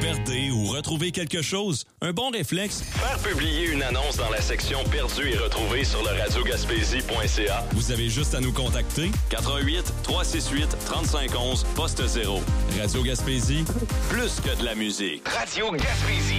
perdez ou retrouvez quelque chose? Un bon réflexe? Faire publier une annonce dans la section Perdu et retrouvé sur le radiogaspésie.ca. Vous avez juste à nous contacter. 88 368 3511 poste 0. Radio Gaspésie, Plus que de la musique. Radio Gaspésie.